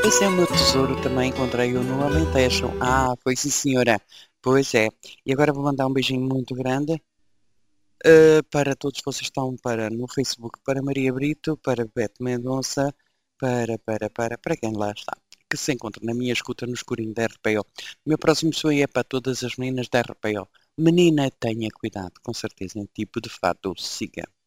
Esse é o meu tesouro, também encontrei-o no Alentejo. Ah, foi sim, senhora. Pois é. E agora vou mandar um beijinho muito grande para todos vocês que estão no Facebook, para Maria Brito, para Beto Mendonça, para quem lá está, que se encontra na minha escuta no escurinho da RPO. O meu próximo sonho é para todas as meninas da RPO. Menina, tenha cuidado, com certeza, em tipo de fato, siga.